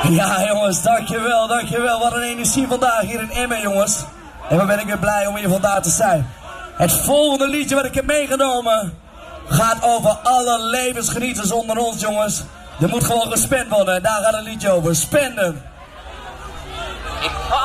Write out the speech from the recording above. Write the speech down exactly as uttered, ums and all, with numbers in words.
Ja jongens, dankjewel, dankjewel. Wat een energie vandaag hier in Emmen jongens. En wat ben ik weer blij om hier vandaag te zijn. Het volgende liedje wat ik heb meegenomen gaat over alle levensgenieters onder ons jongens. Er moet gewoon gespend worden en daar gaat het liedje over. Spenden.